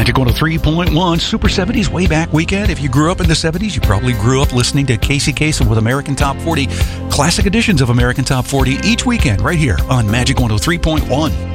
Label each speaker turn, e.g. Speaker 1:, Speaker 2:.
Speaker 1: Magic 103.1 Super 70s Way Back Weekend. If you grew up in the 70s, you probably grew up listening to Casey Kasem with American Top 40, classic editions of American Top 40 each weekend right here on Magic 103.1.